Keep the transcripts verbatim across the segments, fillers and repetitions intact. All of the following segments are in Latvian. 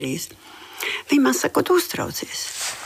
Viņa man saka, tu uztraucies.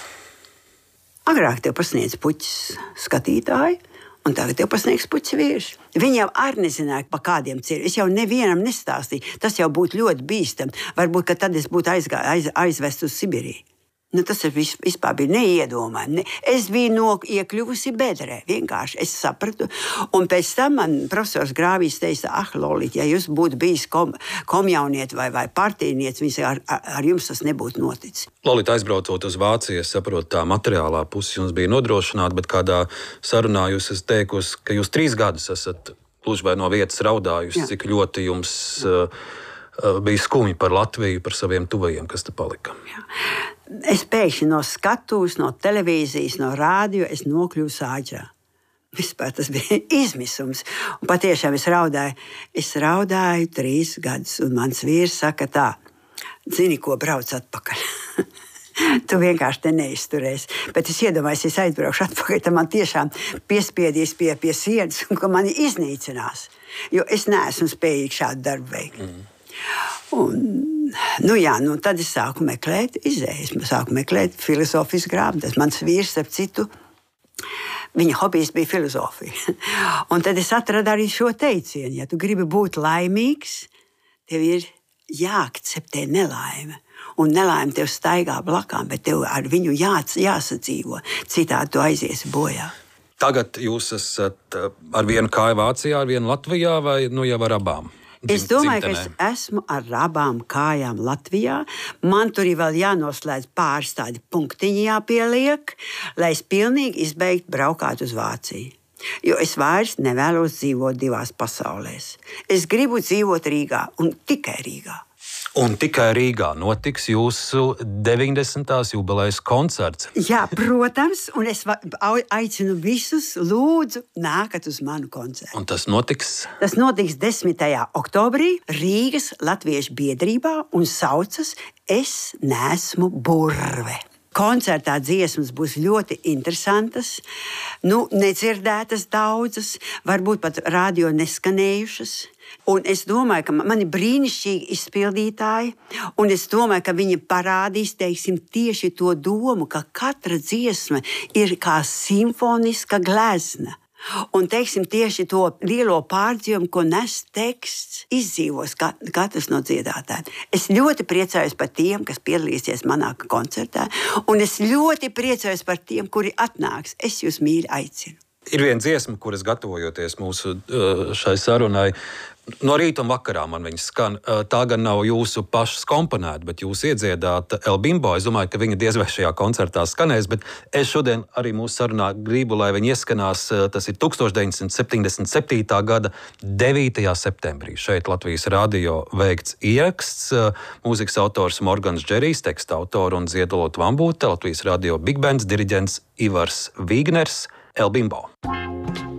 Agrāk tev pasniedz puķis skatītāji, un tagad tev pasniegs puķis vīrieši. Viņi jau arī nezināja, pa kādiem ceļiem. Es jau nevienam nestāstīju. Tas jau būtu ļoti bīstami. Varbūt, ka tad es būtu aizgā, aiz, aizvest uz Sibiriju. Nu, tas ir vis, vispār bija neiedomājami. Ne. Es biju no, iekļuvusi bedrē. Vienkārši es sapratu. Un pēc tam man profesors Grāvīs teica, ah, Lolīt, ja jūs būtu bijis kom, komjaunieti vai, vai partijnieci, ar, ar, ar jums tas nebūtu noticis. Lolīt, aizbraucot uz Vāciju, es saprotu, tā materiālā puse jums bija nodrošināta, bet kādā sarunā jūs esat teikusi, ka jūs trīs gadus esat gluži vai no vietas raudājusi, cik ļoti jums uh, uh, bija skumji par Latviju, par saviem tuvajiem, kas te palika. Jā. Es pēkšņi no skatuves, no televīzijas, no rādio, es nokļuvu Sāģrā. Vispār tas bija izmisums. Un patiešām es raudāju. Es raudāju trīs gadus, un mans vīrs saka tā, zini, ko brauc atpakaļ. Tu vienkārši te neizturēsi. Bet es iedomājos, es aizbraukšu atpakaļ, tad man tiešām piespiedīs pie, pie sienas, un ka mani iznīcinās. Jo es neesmu spējīgs šādu darbu veikt. Mm. Un, nu jā, nu tad es sāku meklēt izējas. Es sāku meklēt filozofijas grāmatas. Mans vīrs, ap citu, viņa hobijs bija filozofija. Un tad es atradu arī šo teicienu. Ja tu gribi būt laimīgs, tev ir jāakceptē nelaime. Un nelaime tev staigā blakām, bet tev ar viņu jā, jāsadzīvo. Citādi tu aiziesi bojā. Tagad jūs esat ar vienu kāju Vācijā, ar vienu Latvijā vai nu jau ar abām? Es domāju, ka es esmu ar abām kājām Latvijā. Man tur ir vēl jānoslēdz pāris tādi punktiņi jāpieliek, lai es pilnīgi izbeigtu braukāt uz Vāciju. Jo es vairs nevēlos dzīvot divās pasaulēs. Es gribu dzīvot Rīgā un tikai Rīgā. Un tikai Rīgā notiks jūsu deviņdesmitās jubilejas koncerts. Jā, protams, un es aicinu visus, lūdzu, nākat uz manu koncertu. Un tas notiks? Tas notiks desmitajā oktobrī Rīgas Latviešu biedrībā un saucas Es neesmu burve. Koncertā dziesmas būs ļoti interesantas, nu, nedzirdētas daudzas, varbūt pat radio neskanējušas. Un es domāju, ka man ir brīnišķīgi izpildītāji, un es domāju, ka viņi parādīs, teiksim, tieši to domu, ka katra dziesma ir kā simfoniska glezna. Un, teiksim, tieši to lielo pārdzīvumu, ko nes teksts, izdzīvos katrs no dziedātājiem. Es ļoti priecājos par tiem, kas piedalīsies manā koncertā, un es ļoti priecājos par tiem, kuri atnāks. Es jūs mīļi aicinu. Ir viena dziesma, kuras gatavojoties mūsu šai sarunai, no rīta un vakarā man viņas skan. Tā gan nav jūsu pašas komponēta, bet jūs iedziedāta El Bimbo. Es domāju, ka viņa diez vai šajā koncertā skanēs, bet es šodien arī mūsu sarunā gribu, lai viņa ieskanās. Tas ir deviņdesmit septiņdesmit septītā gada devītajā septembrī. Šeit Latvijas radio veikts ieraksts. Mūzikas autors Morgans Džerijs, teksta autora un Ziedolota Vambūte, Latvijas radio bigbands, diriģents Ivars Vīgners, El Bimbo.